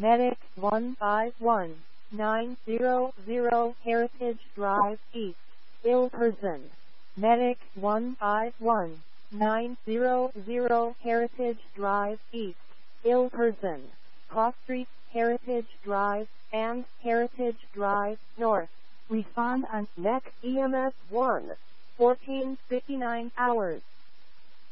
Medic 151900 Heritage Drive East, Ilperson. Medic 151900 Heritage Drive East, Ilperson. Cross Street, Heritage Drive, and Heritage Drive North. Respond on NEC EMS 1. 14:59 hours.